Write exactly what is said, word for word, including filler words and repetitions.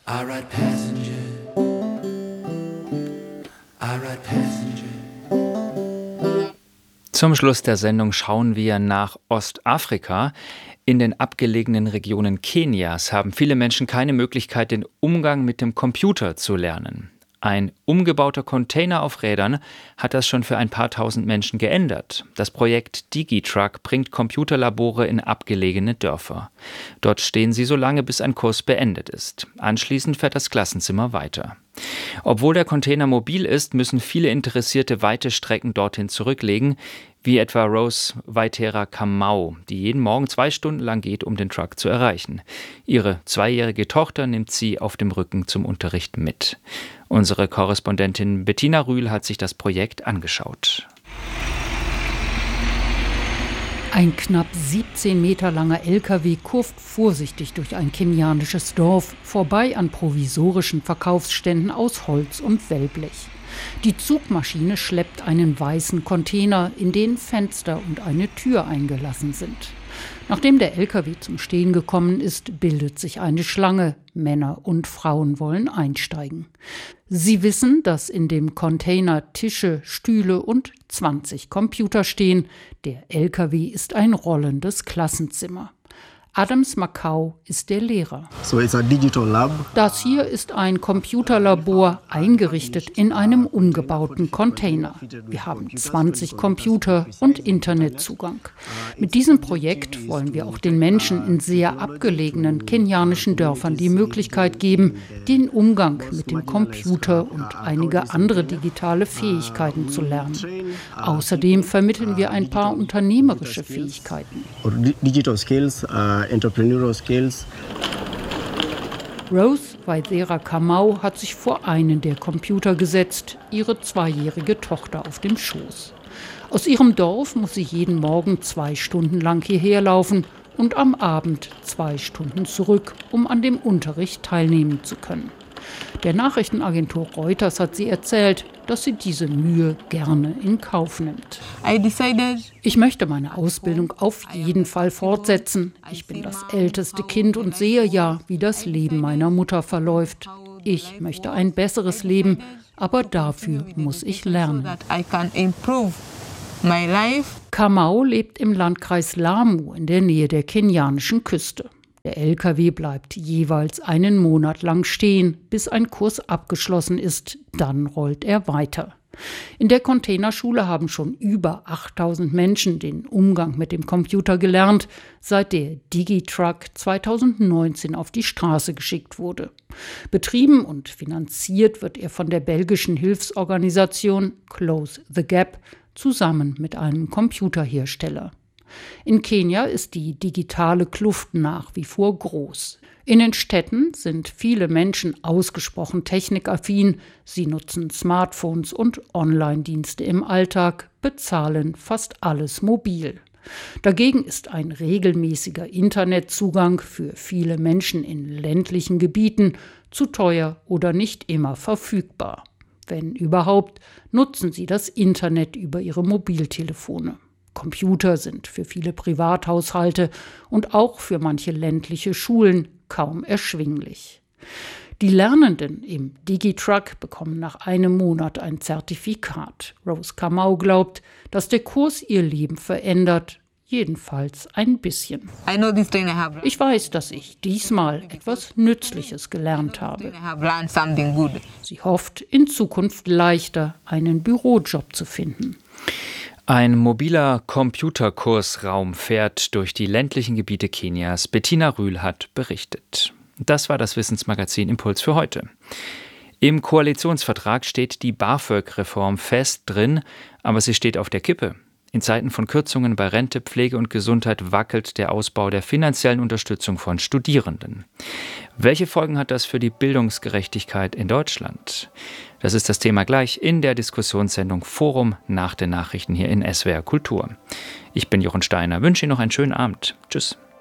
I ride passenger, I ride passenger. Zum Schluss der Sendung schauen wir nach Ostafrika. In den abgelegenen Regionen Kenias haben viele Menschen keine Möglichkeit, den Umgang mit dem Computer zu lernen. Ein umgebauter Container auf Rädern hat das schon für ein paar tausend Menschen geändert. Das Projekt DigiTruck bringt Computerlabore in abgelegene Dörfer. Dort stehen sie so lange, bis ein Kurs beendet ist. Anschließend fährt das Klassenzimmer weiter. Obwohl der Container mobil ist, müssen viele Interessierte weite Strecken dorthin zurücklegen, wie etwa Rose Waithera Kamau, die jeden Morgen zwei Stunden lang geht, um den Truck zu erreichen. Ihre zweijährige Tochter nimmt sie auf dem Rücken zum Unterricht mit. Unsere Korrespondentin Bettina Rühl hat sich das Projekt angeschaut. Ein knapp siebzehn Meter langer L K W kurvt vorsichtig durch ein kenianisches Dorf, vorbei an provisorischen Verkaufsständen aus Holz und Wellblech. Die Zugmaschine schleppt einen weißen Container, in den Fenster und eine Tür eingelassen sind. Nachdem der L K W zum Stehen gekommen ist, bildet sich eine Schlange. Männer und Frauen wollen einsteigen. Sie wissen, dass in dem Container Tische, Stühle und zwanzig Computer stehen. Der L K W ist ein rollendes Klassenzimmer. Adams Makau ist der Lehrer. So it's a digital lab. Das hier ist ein Computerlabor, eingerichtet in einem umgebauten Container. Wir haben zwanzig Computer und Internetzugang. Mit diesem Projekt wollen wir auch den Menschen in sehr abgelegenen kenianischen Dörfern die Möglichkeit geben, den Umgang mit dem Computer und einige andere digitale Fähigkeiten zu lernen. Außerdem vermitteln wir ein paar unternehmerische Fähigkeiten. Digital skills, uh, entrepreneurial skills. Rose Waithera Kamau hat sich vor einen der Computer gesetzt, ihre zweijährige Tochter auf dem Schoß. Aus ihrem Dorf muss sie jeden Morgen zwei Stunden lang hierher laufen und am Abend zwei Stunden zurück, um an dem Unterricht teilnehmen zu können. Der Nachrichtenagentur Reuters hat sie erzählt, dass sie diese Mühe gerne in Kauf nimmt. Ich möchte meine Ausbildung auf jeden Fall fortsetzen. Ich bin das älteste Kind und sehe ja, wie das Leben meiner Mutter verläuft. Ich möchte ein besseres Leben, aber dafür muss ich lernen. Kamau lebt im Landkreis Lamu in der Nähe der kenianischen Küste. Der L K W bleibt jeweils einen Monat lang stehen, bis ein Kurs abgeschlossen ist. Dann rollt er weiter. In der Containerschule haben schon über achttausend Menschen den Umgang mit dem Computer gelernt, seit der DigiTruck zweitausendneunzehn auf die Straße geschickt wurde. Betrieben und finanziert wird er von der belgischen Hilfsorganisation Close the Gap zusammen mit einem Computerhersteller. In Kenia ist die digitale Kluft nach wie vor groß. In den Städten sind viele Menschen ausgesprochen technikaffin. Sie nutzen Smartphones und Online-Dienste im Alltag, bezahlen fast alles mobil. Dagegen ist ein regelmäßiger Internetzugang für viele Menschen in ländlichen Gebieten zu teuer oder nicht immer verfügbar. Wenn überhaupt, nutzen sie das Internet über ihre Mobiltelefone. Computer sind für viele Privathaushalte und auch für manche ländliche Schulen kaum erschwinglich. Die Lernenden im DigiTruck bekommen nach einem Monat ein Zertifikat. Rose Kamau glaubt, dass der Kurs ihr Leben verändert, jedenfalls ein bisschen. Ich weiß, dass ich diesmal etwas Nützliches gelernt habe. Sie hofft, in Zukunft leichter einen Bürojob zu finden. Ein mobiler Computerkursraum fährt durch die ländlichen Gebiete Kenias. Bettina Rühl hat berichtet. Das war das Wissensmagazin Impuls für heute. Im Koalitionsvertrag steht die BAföG-Reform fest drin, aber sie steht auf der Kippe. In Zeiten von Kürzungen bei Rente, Pflege und Gesundheit wackelt der Ausbau der finanziellen Unterstützung von Studierenden. Welche Folgen hat das für die Bildungsgerechtigkeit in Deutschland? Das ist das Thema gleich in der Diskussionssendung Forum nach den Nachrichten hier in S W R Kultur. Ich bin Jochen Steiner, wünsche Ihnen noch einen schönen Abend. Tschüss.